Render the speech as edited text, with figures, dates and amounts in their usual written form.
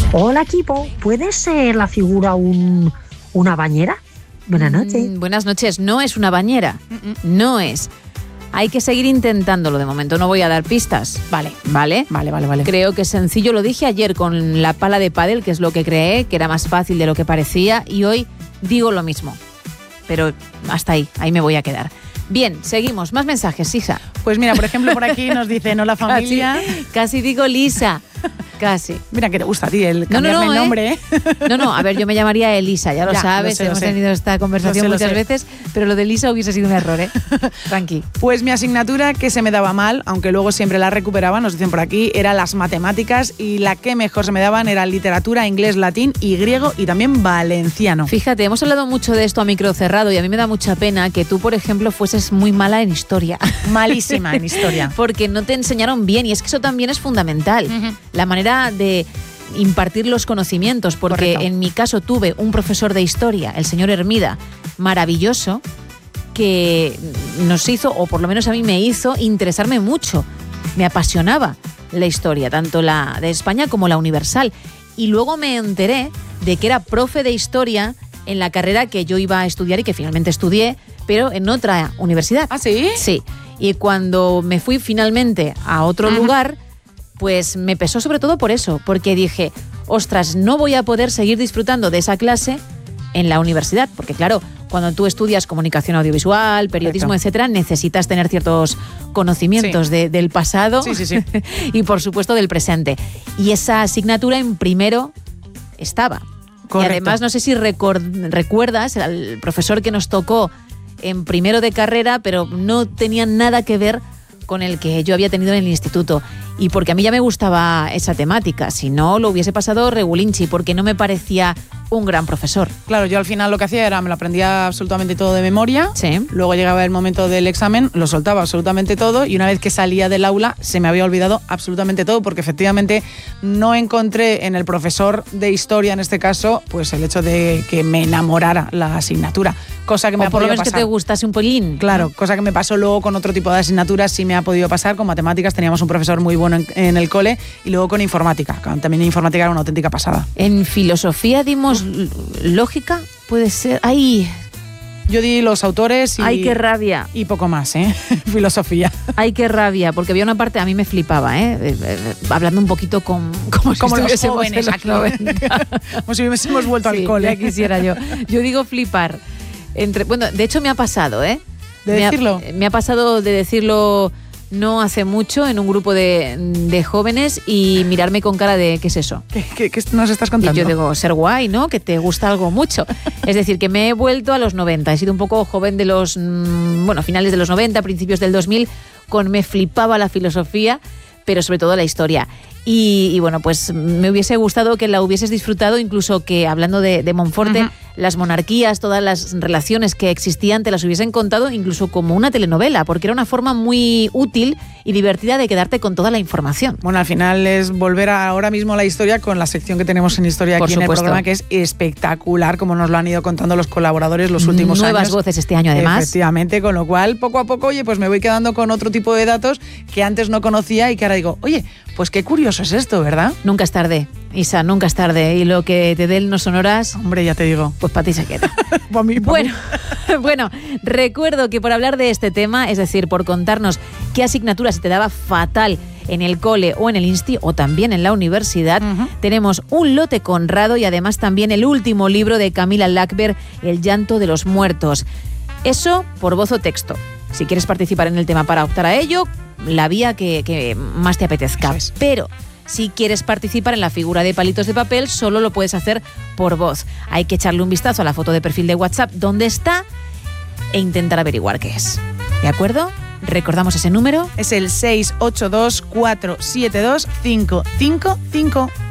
Hola, equipo. ¿Puede ser la figura una bañera? Buenas noches. Buenas noches. No es una bañera. No es. Hay que seguir intentándolo. De momento no voy a dar pistas. Vale. Creo que es sencillo. Lo dije ayer con la pala de pádel, que es lo que creé, que era más fácil de lo que parecía, y hoy digo lo mismo. Pero hasta ahí me voy a quedar. Bien, seguimos. Más mensajes, Isa. Pues mira, por ejemplo, por aquí nos dicen hola familia. Casi digo Lisa. Casi. Mira que te gusta a ti el cambiarme el nombre, ¿eh? No, a ver, yo me llamaría Elisa, ya lo sabes, hemos tenido esta conversación muchas veces, pero lo de Elisa hubiese sido un error, ¿eh? Tranqui. Pues mi asignatura que se me daba mal, aunque luego siempre la recuperaba, nos dicen por aquí, era las matemáticas, y la que mejor se me daban era literatura, inglés, latín y griego, y también valenciano. Fíjate, hemos hablado mucho de esto a micro cerrado, y a mí me da mucha pena que tú, por ejemplo, fueses muy mala en historia. Malísima en historia. Porque no te enseñaron bien, y es que eso también es fundamental. La manera de impartir los conocimientos, porque Correcto. En mi caso tuve un profesor de historia, el señor Hermida, maravilloso, que nos hizo, o por lo menos a mí me hizo, interesarme mucho. Me apasionaba la historia, tanto la de España como la universal. Y luego me enteré de que era profe de historia en la carrera que yo iba a estudiar y que finalmente estudié, pero en otra universidad. ¿Ah, sí? Sí. Y cuando me fui finalmente a otro lugar, pues me pesó sobre todo por eso, porque dije, ostras, no voy a poder seguir disfrutando de esa clase en la universidad, porque claro, cuando tú estudias comunicación audiovisual, periodismo, etcétera, necesitas tener ciertos conocimientos del pasado y por supuesto del presente. Y esa asignatura en primero estaba. Correcto. Y además, no sé si recuerdas al profesor que nos tocó en primero de carrera, pero no tenía nada que ver con el que yo había tenido en el instituto. Y porque a mí ya me gustaba esa temática, si no lo hubiese pasado regulinchi, porque no me parecía un gran profesor. Claro, yo al final lo que hacía era, me lo aprendía absolutamente todo de memoria, luego llegaba el momento del examen, lo soltaba absolutamente todo, y una vez que salía del aula se me había olvidado absolutamente todo, porque efectivamente no encontré en el profesor de historia, en este caso, pues el hecho de que me enamorara la asignatura, cosa que me ha podido pasar. O por lo menos que te gustase un pelín. Claro, cosa que me pasó luego con otro tipo de asignaturas, sí me ha podido pasar. Con matemáticas teníamos un profesor muy bueno en el cole, y luego con informática. También informática era una auténtica pasada. En filosofía dimos lógica, puede ser. ¡Ay! Yo di los autores y... ¡Ay, qué rabia! Y poco más, filosofía. ¡Ay, qué rabia! Porque había una parte, a mí me flipaba, hablando un poquito como los jóvenes aquí. Como si hubiésemos vuelto al cole. Ya quisiera yo. Yo digo flipar. Bueno, de hecho me ha pasado, ¿De decirlo? Me ha pasado de decirlo no hace mucho en un grupo de jóvenes y mirarme con cara de ¿qué es eso? ¿Qué nos estás contando? Y yo digo, ser guay, ¿no? Que te gusta algo mucho. Es decir, que me he vuelto a los 90. He sido un poco joven de los, finales de los 90, principios del 2000, me flipaba la filosofía, pero sobre todo la historia. Y bueno, pues me hubiese gustado que la hubieses disfrutado, incluso que, hablando de Monforte, las monarquías, todas las relaciones que existían, te las hubiesen contado incluso como una telenovela, porque era una forma muy útil y divertida de quedarte con toda la información. Bueno, al final es volver ahora mismo a la historia con la sección que tenemos en historia aquí en el programa, que es espectacular, como nos lo han ido contando los colaboradores los últimos años. Nuevas voces este año, además. Efectivamente, con lo cual, poco a poco, oye, pues me voy quedando con otro tipo de datos que antes no conocía y que ahora digo, oye, pues qué curioso es esto, ¿verdad? Nunca es tarde, Isa, nunca es tarde. Y lo que te den no son horas... Hombre, ya te digo. Pues para ti se queda. Bueno, recuerdo que por hablar de este tema, es decir, por contarnos qué asignatura se te daba fatal en el cole o en el insti o también en la universidad, tenemos un lote Conrado y además también el último libro de Camila Lackberg, El llanto de los muertos. Eso por voz o texto. Si quieres participar en el tema para optar a ello, la vía que más te apetezca. Pero si quieres participar en la figura de palitos de papel, solo lo puedes hacer por voz. Hay que echarle un vistazo a la foto de perfil de WhatsApp donde está e intentar averiguar qué es. ¿De acuerdo? Recordamos ese número. Es el 682 472 555.